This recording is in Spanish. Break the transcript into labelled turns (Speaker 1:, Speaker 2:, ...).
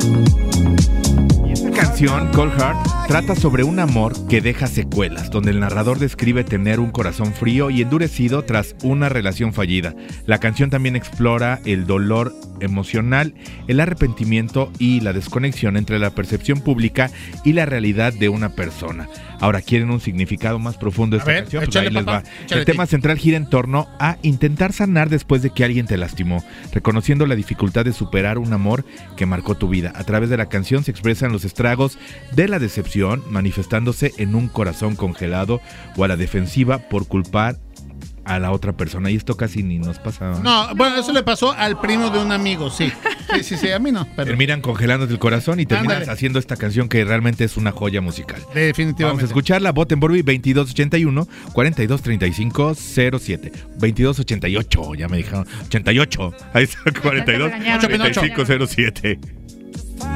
Speaker 1: Canción Cold Heart trata sobre un amor que deja secuelas, donde el narrador describe tener un corazón frío y endurecido tras una relación fallida. La canción también explora el dolor emocional, el arrepentimiento y la desconexión entre la percepción pública y la realidad de una persona. Ahora, ¿quieren un significado más profundo de esta canción? Pues ahí les va. El tema central gira en torno a intentar sanar después de que alguien te lastimó, reconociendo la dificultad de superar un amor que marcó tu vida. A través de la canción se expresan los estragos de la decepción, manifestándose en un corazón congelado o a la defensiva por culpar a la otra persona. Y esto casi ni nos pasa.
Speaker 2: No, bueno, eso le pasó al primo de un amigo, sí. Sí, a mí no. Pero...
Speaker 1: terminan congelándote el corazón y terminas haciendo esta canción que realmente es una joya musical.
Speaker 2: Definitivamente.
Speaker 1: Vamos a escucharla. Voten por mí, 2281-423507. 2288, ya me dijeron. 88. Ahí está, 42-3507.